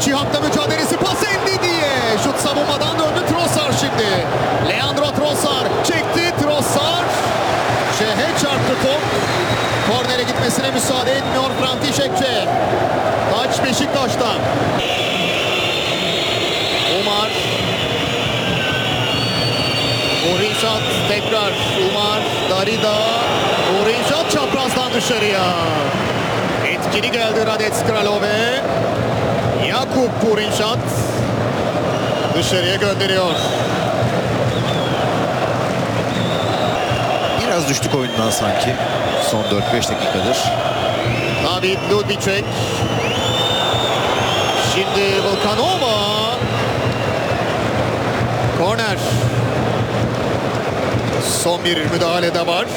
Cihat'la mücadelesi, pas Ndidi'ye. Şut savunmadan döndü Trossard şimdi. Leandro Trossard çekti, Trossard. Şehe çarptı top. Kornere gitmesine müsaade etmiyor Frantişekçe. Taç Beşiktaş'ta. Umar. Urinşat tekrar. Umar. Darida. Urinşat çaprazdan dışarıya. Etkili geldi Radek Kralove. Jakub Urinşat dışarıya gönderiyor. Biraz düştük oyundan sanki. Son 4-5 dakikadır. David Ludvicek. Şimdi Volkanova. Korner. Son bir müdahale de var.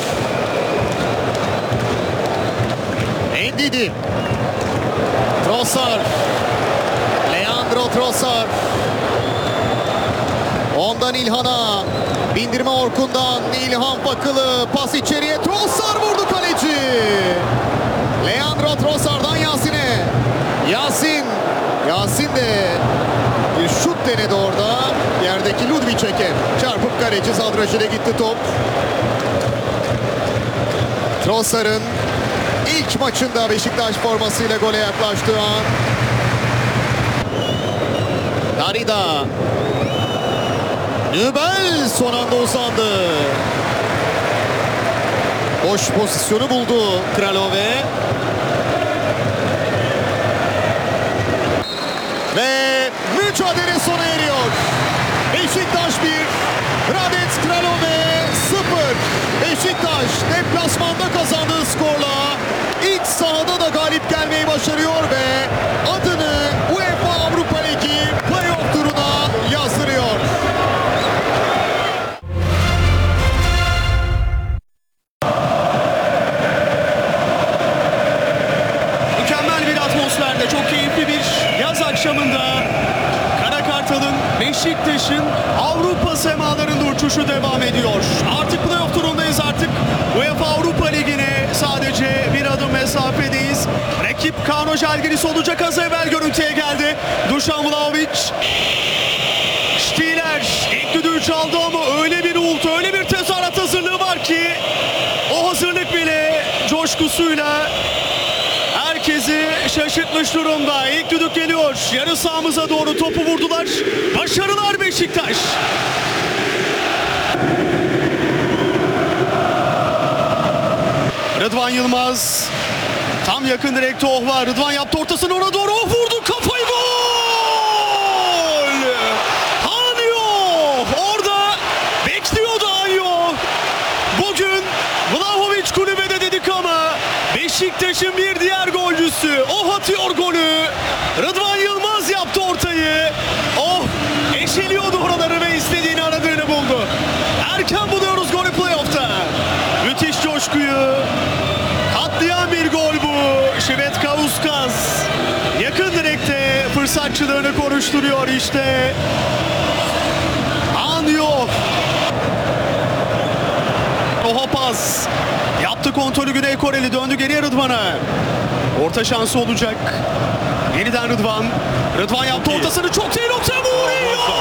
Ndidi. Trossard. Leandro Trossard. Ondan İlhan'a. Bindirme Orkun'dan. İlhan Fakılı. Pas içeriye. Trossard vurdu kaleci. Leandro Trossard'dan Yasin'e. Yasin de bir şut denedi orada. Yerdeki Ludvicek'e çarpıp kaleci Zadraşil'e gitti top. Trossard'ın ilk maçında Beşiktaş formasıyla gole yaklaştığı an. Darida. Nübel son anda uzandı. Boş pozisyonu buldu Kralove. Ve mücadele sona eriyor. Beşiktaş 1, Radek Kralove 0. Beşiktaş deplasmanda kazandığı skorla iç sahada da galip gelmeyi başarıyor ve adını UEFA Avrupa Ligi playoff turuna yazdırıyor. Mükemmel bir atmosferde, çok keyifli bir yaz akşamında Kara Kartal'ın, Beşiktaş'ın Avrupa semalarında uçuşu devam ediyor. Artık playoff turundayız, artık UEFA Avrupa Ligi'ne sadece bir adım mesafedeyiz. Rakip Kano Žalgiris olacak, az evvel görüntüye geldi. Dušan Vlahović. Stieler ilk düdüğü çaldı ama öyle bir uğultu, öyle bir tezahürat hazırlığı var ki o hazırlık bile coşkusuyla herkesi şaşırtmış durumda. İlk düdük geliyor. Yarı sahamıza doğru topu vurdular. Başarılar Beşiktaş. Rıdvan Yılmaz. Tam yakın direkte Oh var. Rıdvan yaptı ortasını, ona doğru Oh vurdu. Kafayı, gol! Anyo! Orada bekliyordu Anyo. Bugün Vlahović kulübede dedik ama Beşiktaş'ın bir diğer golcüsü Oh atıyor golü. Rıdvan Yılmaz yaptı ortayı. Oh eşeliyordu oraları ve istediğini, aradığını buldu. Erken buluyoruz golü playoff'ta. Müthiş coşkuyu katlayan bir gol bu. Švedkauskas yakın direkte fırsatçılığını konuşturuyor işte. Anyo. Oha pas. Yaptı kontrolü Güney Koreli, döndü geriye Rıdvan'a. Orta şansı olacak. Yeniden Rıdvan. Rıdvan yaptı ortasını, çok iyi nokta, Murillo!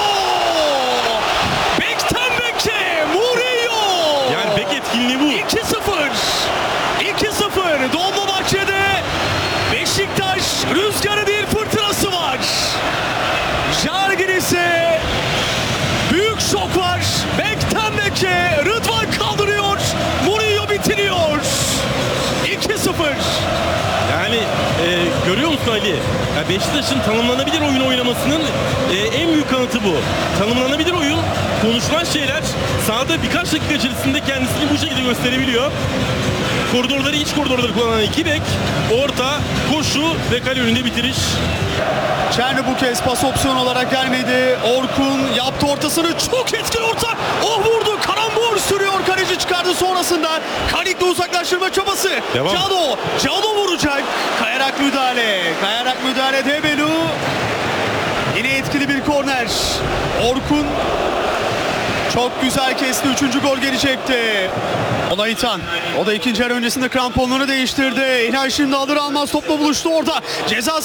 Bekten beke Murillo! Yani bek etkinliği bu. 2-0. 2-0. Dolmabahçe'de Beşiktaş rüzgarı değil fırtınası var. Žalgiris'e büyük şok var. Bekten beke Rıdvan kaldırıyor. Murillo bitiriyor. 2-0. Yani görüyor musun Ali? Ya Beşiktaş'ın tanımlanabilir oyun oynamasının en büyük kanıtı bu. Tanımlanabilir oyun, konuşulan şeyler sahada birkaç dakika içerisinde kendisini bu şekilde gösterebiliyor. Koridorları, iç koridorları kullanan iki bek, orta, koşu ve kale önünde bitiriş. Çerni bu kez pas opsiyon olarak gelmedi. Orkun yaptı ortasını, çok etkili orta. Oh vurdu, karambol sürüyor, kaleci çıkardı sonrasında. Kalik'le uzaklaştırma çabası. Devam. Cano vuracak. Kayarak müdahale Debelu. Yine etkili bir korner. Orkun çok güzel kesti. 3. gol gelecekti. Olaitan. O da ikinci yarı öncesinde kramponluğunu değiştirdi. İlhan şimdi alır almaz topla buluştu orada. Ceza